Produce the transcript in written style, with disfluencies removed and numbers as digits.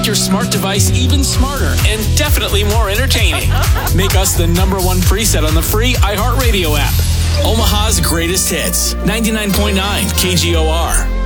make your smart device even smarter and definitely more entertaining. Make us the #1 preset on the free iHeartRadio app. Omaha's greatest hits, 99.9 KGOR.